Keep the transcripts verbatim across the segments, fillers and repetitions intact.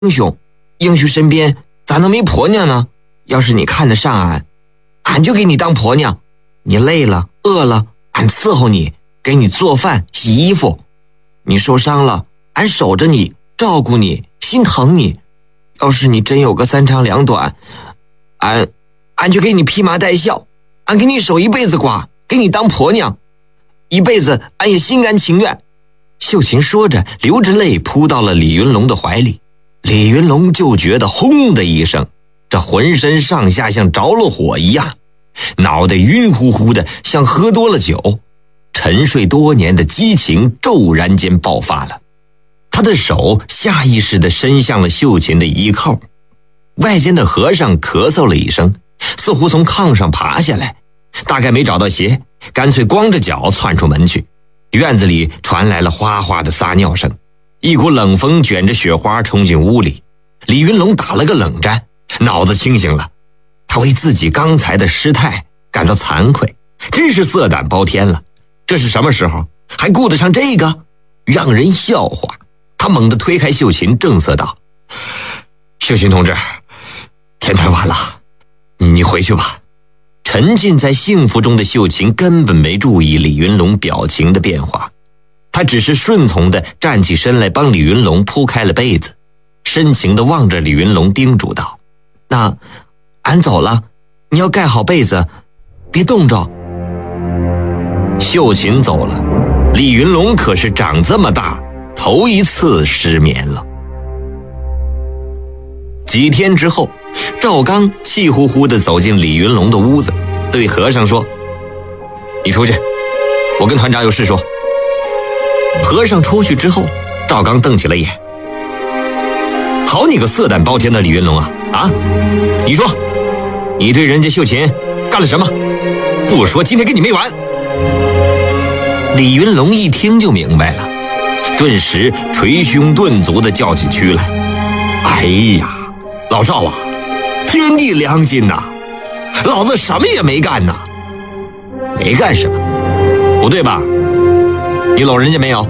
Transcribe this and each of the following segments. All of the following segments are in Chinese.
英雄，英雄身边咋能没婆娘呢？要是你看得上俺，俺就给你当婆娘。你累了饿了，俺伺候你，给你做饭洗衣服。你受伤了，俺守着你，照顾你，心疼你。要是你真有个三长两短，俺俺就给你披麻戴孝，俺给你守一辈子寡，给你当婆娘，一辈子俺也心甘情愿。秀琴说着，流着泪扑到了李云龙的怀里。李云龙就觉得轰的一声，这浑身上下像着了火一样，脑袋晕乎乎的，像喝多了酒。沉睡多年的激情骤然间爆发了，他的手下意识地伸向了秀琴的衣扣。外间的和尚咳嗽了一声，似乎从炕上爬下来，大概没找到鞋，干脆光着脚窜出门去。院子里传来了哗哗的撒尿声，一股冷风卷着雪花冲进屋里。李云龙打了个冷战，脑子清醒了，他为自己刚才的失态感到惭愧，真是色胆包天了。这是什么时候还顾得上这个，让人笑话。他猛地推开秀琴，正色道：秀琴同志，天太晚了，你回去吧。沉浸在幸福中的秀琴根本没注意李云龙表情的变化，他只是顺从地站起身来，帮李云龙铺开了被子，深情地望着李云龙叮嘱道：那俺走了，你要盖好被子，别冻着。秀琴走了，李云龙可是长这么大头一次失眠了。几天之后，赵刚气呼呼地走进李云龙的屋子，对和尚说：你出去，我跟团长有事说。和尚出去之后，赵刚瞪起了眼：好你个色胆包天的李云龙啊啊！你说你对人家秀琴干了什么？不说今天跟你没完。李云龙一听就明白了，顿时捶胸顿足地叫起屈来：哎呀，老赵啊，天地良心呐，老子什么也没干呐。没干什么？不对吧？你搂人家没有？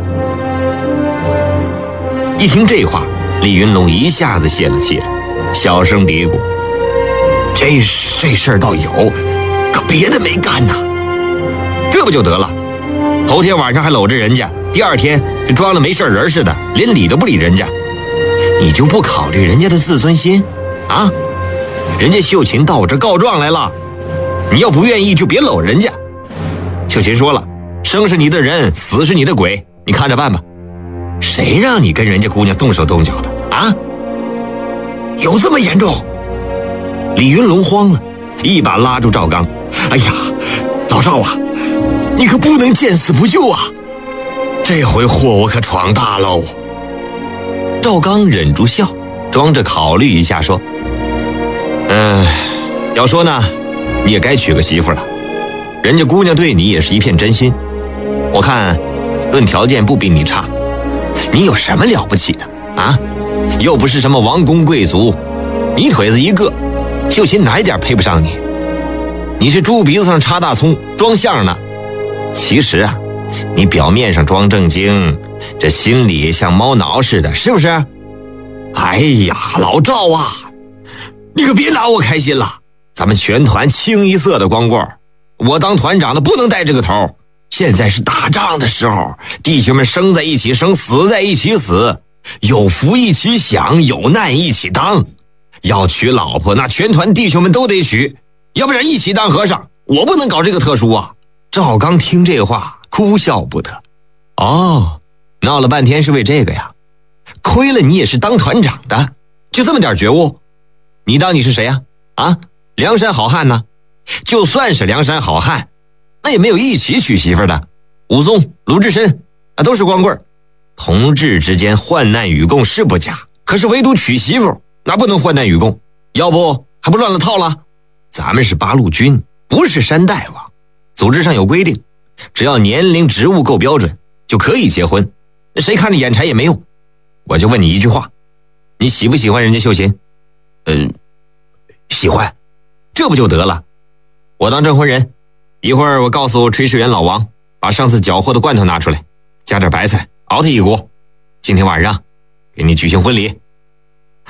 一听这话，李云龙一下子泄了气了，小声嘀咕：这这事儿倒有，可别的没干呐。这不就得了？头天晚上还搂着人家，第二天就装了没事人似的，连理都不理人家。你就不考虑人家的自尊心啊？人家秀琴到我这告状来了，你要不愿意就别搂人家。秀琴说了，生是你的人，死是你的鬼，你看着办吧。谁让你跟人家姑娘动手动脚的啊？有这么严重？李云龙慌了，一把拉住赵刚：哎呀，老赵啊，你可不能见死不救啊！这回祸我可闯大喽。赵刚忍住笑，装着考虑一下说：嗯，要说呢，你也该娶个媳妇了，人家姑娘对你也是一片真心，我看论条件不比你差。你有什么了不起的啊？又不是什么王公贵族，你腿子一个，秀琴哪一点配不上你？你是猪鼻子上插大葱，装相呢。其实啊，你表面上装正经，这心里像猫挠似的，是不是？哎呀，老赵啊，你可别拿我开心了，咱们全团清一色的光棍，我当团长的不能带这个头。现在是打仗的时候，弟兄们生在一起生，死在一起死，有福一起享，有难一起当。要娶老婆，那全团弟兄们都得娶，要不然一起当和尚，我不能搞这个特殊啊。赵刚听这话哭笑不得。哦，闹了半天是为这个呀？亏了你也是当团长的，就这么点觉悟？你当你是谁呀？啊，梁山好汉呢？就算是梁山好汉，那也没有一起娶媳妇的。武松、鲁智深啊，都是光棍，同志之间患难与共是不假，可是唯独娶媳妇那不能患难与共，要不还不乱了套了。咱们是八路军，不是山大王，组织上有规定，只要年龄职务够标准就可以结婚，谁看着眼馋也没用。我就问你一句话，你喜不喜欢人家秀琴？呃，喜欢，这不就得了。我当证婚人，一会儿我告诉炊事员老王，把上次缴获的罐头拿出来，加点白菜熬他一锅，今天晚上给你举行婚礼。